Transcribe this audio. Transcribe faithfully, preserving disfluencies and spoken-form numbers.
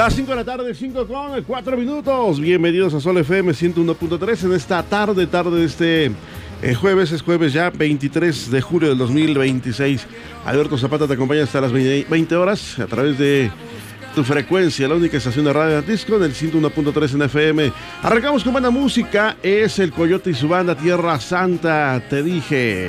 Las cinco de la tarde, cinco con cuatro minutos. Bienvenidos a Sol F M ciento uno punto tres en esta tarde, tarde de este eh, jueves, es jueves ya, veintitrés de julio del dos mil veintiséis. Alberto Zapata te acompaña hasta las veinte horas a través de tu frecuencia, la única estación de radio disco en el ciento uno punto tres en F M. Arrancamos con buena música, es el Coyote y su banda Tierra Santa, te dije.